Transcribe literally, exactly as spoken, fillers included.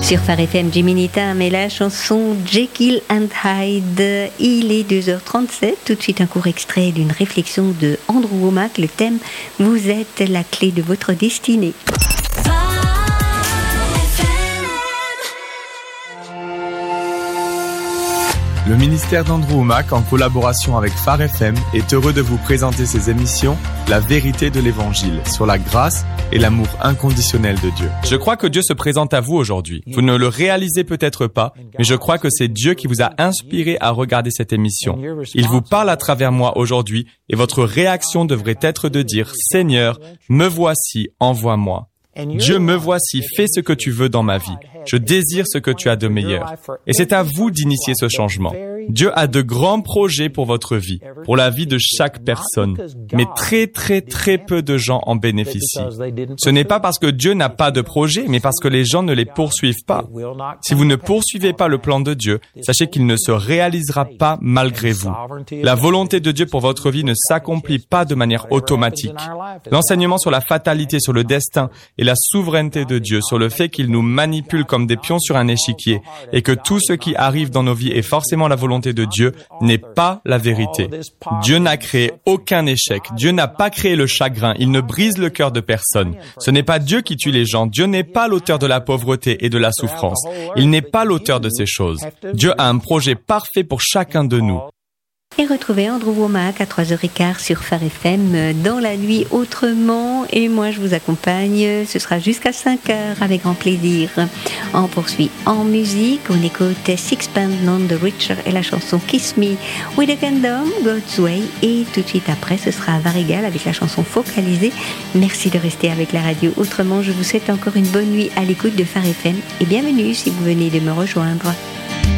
Sur Phare F M, Jiminy Time et la chanson Jekyll and Hyde. Il est deux heures trente-sept. Tout de suite, un court extrait d'une réflexion de Andrew Wommack. Le thème « Vous êtes la clé de votre destinée ». Le ministère d'Andrew Wommack, en collaboration avec Phare F M, est heureux de vous présenter ses émissions « La vérité de l'Évangile » sur la grâce et l'amour inconditionnel de Dieu. Je crois que Dieu se présente à vous aujourd'hui. Vous ne le réalisez peut-être pas, mais je crois que c'est Dieu qui vous a inspiré à regarder cette émission. Il vous parle à travers moi aujourd'hui et votre réaction devrait être de dire « Seigneur, me voici, envoie-moi ». Dieu, me voici, fais ce que tu veux dans ma vie. Je désire ce que tu as de meilleur. Et c'est à vous d'initier ce changement. Dieu a de grands projets pour votre vie, pour la vie de chaque personne. Mais très, très, très peu de gens en bénéficient. Ce n'est pas parce que Dieu n'a pas de projet, mais parce que les gens ne les poursuivent pas. Si vous ne poursuivez pas le plan de Dieu, sachez qu'il ne se réalisera pas malgré vous. La volonté de Dieu pour votre vie ne s'accomplit pas de manière automatique. L'enseignement sur la fatalité, sur le destin et la souveraineté de Dieu, sur le fait qu'il nous manipule comme des pions sur un échiquier et que tout ce qui arrive dans nos vies est forcément la volonté de Dieu, n'est pas la vérité. Dieu n'a créé aucun échec. Dieu n'a pas créé le chagrin. Il ne brise le cœur de personne. Ce n'est pas Dieu qui tue les gens. Dieu n'est pas l'auteur de la pauvreté et de la souffrance. Il n'est pas l'auteur de ces choses. Dieu a un projet parfait pour chacun de nous. Et retrouvez Andrew Wommack à trois heures quinze sur Phare F M dans la nuit autrement. Et moi, je vous accompagne. Ce sera jusqu'à cinq heures avec grand plaisir. On poursuit en musique. On écoute Sixpence None the Richer et la chanson Kiss Me with a Kingdom, God's Way. Et tout de suite après, ce sera Varigal avec la chanson Focalisée. Merci de rester avec la radio autrement. Je vous souhaite encore une bonne nuit à l'écoute de Phare F M. Et bienvenue si vous venez de me rejoindre.